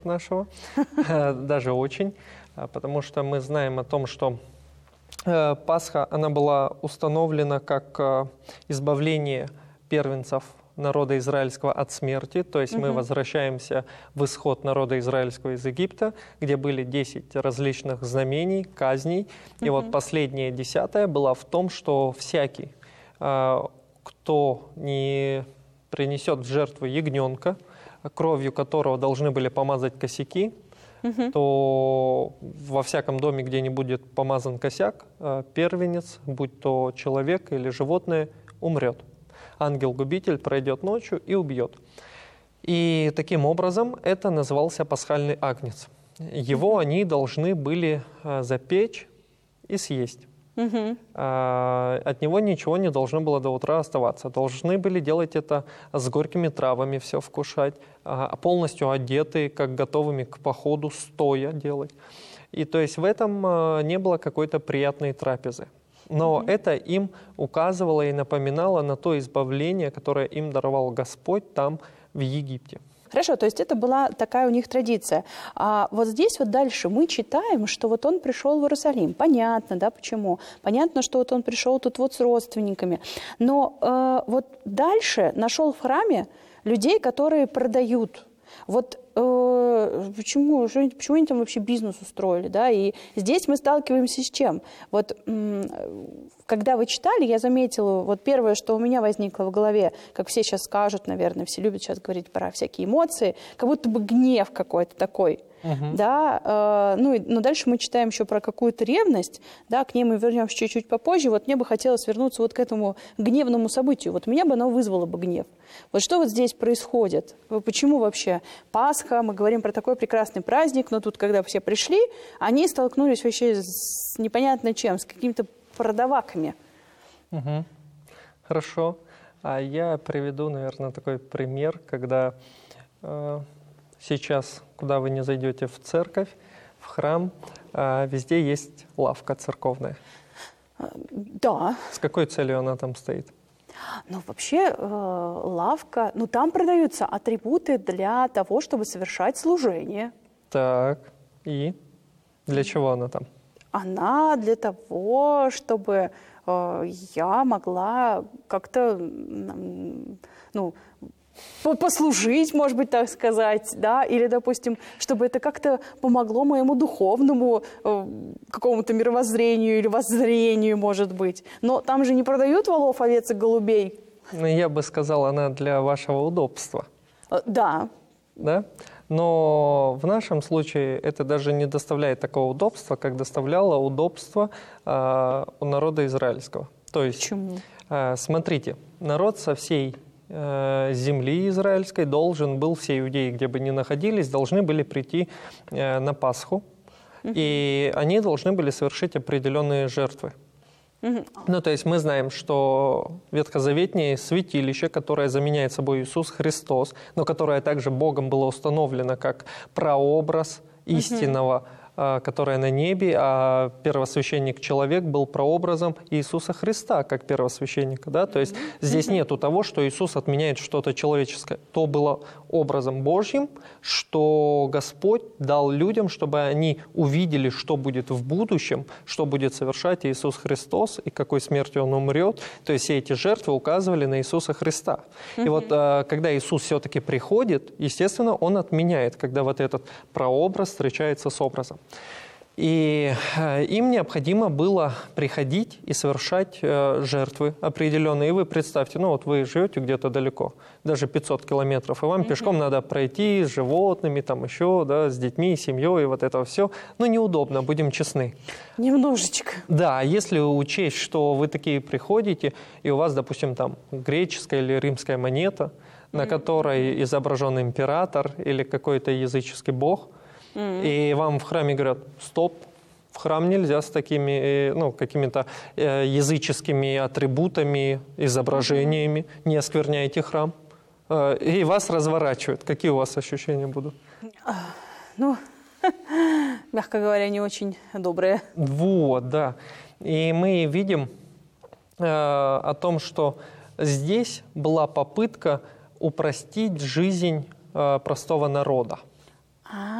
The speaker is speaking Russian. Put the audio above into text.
нашего, даже очень, потому что мы знаем о том, что Пасха, она была установлена как избавление первенцев народа израильского от смерти, то есть мы возвращаемся в исход народа израильского из Египта, где были 10 различных знамений, казней, и вот последняя 10-я была в том, что всякий, кто не принесет в жертву ягненка, кровью которого должны были помазать косяки, то во всяком доме, где не будет помазан косяк, первенец, будь то человек или животное, умрет. Ангел-губитель пройдет ночью и убьет. И таким образом это назывался пасхальный агнец. Его они должны были запечь и съесть. От него ничего не должно было до утра оставаться. Должны были делать это с горькими травами, все вкушать, полностью одетые, как готовыми к походу, стоя делать. И то есть в этом не было какой-то приятной трапезы. Но это им указывало и напоминало на то избавление, которое им даровал Господь там, в Египте. Хорошо, то есть это была такая у них традиция. А вот здесь вот дальше мы читаем, что вот он пришел в Иерусалим. Понятно, да, почему? Понятно, что вот он пришел тут вот с родственниками. Но вот дальше нашел в храме людей, которые продают. Вот почему они там вообще бизнес устроили, да? И здесь мы сталкиваемся с чем? Вот когда вы читали, я заметила, вот первое, что у меня возникло в голове, как все сейчас скажут, наверное, все любят сейчас говорить про всякие эмоции, как будто бы гнев какой-то такой. Да, но дальше мы читаем еще про какую-то ревность, да, к ней мы вернемся чуть-чуть попозже. Вот мне бы хотелось вернуться вот к этому гневному событию. Вот меня бы оно вызвало бы гнев. Вот что вот здесь происходит? Почему вообще Пасха, мы говорим про такой прекрасный праздник, но тут, когда все пришли, они столкнулись вообще с непонятно чем, с какими-то продаваками. Хорошо. А я приведу, наверное, такой пример, когда сейчас, куда вы не зайдете в церковь, в храм, везде есть лавка церковная. Да. С какой целью она там стоит? Ну, вообще, лавка, там продаются атрибуты для того, чтобы совершать служение. Так, и для чего она там? Она для того, чтобы я могла как-то, послужить, может быть, так сказать, да, или, допустим, чтобы это как-то помогло моему духовному какому-то мировоззрению или воззрению, может быть. Но там же не продают волов, овец и голубей. Я бы сказал, она для вашего удобства. Да. Да? Но в нашем случае это даже не доставляет такого удобства, как доставляло удобство у народа израильского. То есть, почему? Смотрите, народ со всей земли израильской должен был, все иудеи, где бы ни находились, должны были прийти на Пасху, и они должны были совершить определенные жертвы. То есть мы знаем, что ветхозаветнее святилище, которое заменяет собой Иисус Христос, но которое также Богом было установлено как прообраз истинного, которое на небе, а первосвященник-человек был прообразом Иисуса Христа, как первосвященника. Да? То есть здесь нету того, что Иисус отменяет что-то человеческое. То было образом Божьим, что Господь дал людям, чтобы они увидели, что будет в будущем, что будет совершать Иисус Христос и какой смертью Он умрет. То есть все эти жертвы указывали на Иисуса Христа. И вот когда Иисус все-таки приходит, естественно, Он отменяет, когда вот этот прообраз встречается с образом. И им необходимо было приходить и совершать жертвы определенные. И вы представьте, вы живете где-то далеко, даже 500 километров, и вам пешком надо пройти с животными, там еще, да, с детьми, семьей, и вот это все. Неудобно, будем честны. Немножечко. Да, если учесть, что вы такие приходите, и у вас, допустим, там греческая или римская монета, на которой изображен император или какой-то языческий бог, и вам в храме говорят: стоп, в храм нельзя с такими, какими-то языческими атрибутами, изображениями, не оскверняйте храм. И вас разворачивают. Какие у вас ощущения будут? Мягко говоря, не очень добрые. Вот, да. И мы видим о том, что здесь была попытка упростить жизнь простого народа. А,